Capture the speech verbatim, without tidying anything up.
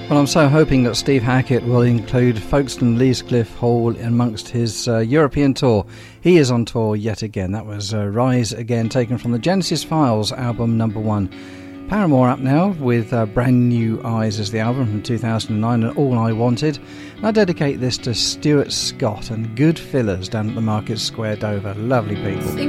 Well, I'm so hoping that Steve Hackett will include Folkestone Leescliffe Hall amongst his uh, European tour. He is on tour yet again. That was uh, Rise Again, taken from the Genesis Files album number one. Paramore up now with uh, Brand New Eyes as the album from two thousand nine, and All I Wanted. And I dedicate this to Stuart Scott and Good Fillers down at the Market Square, Dover. Lovely people.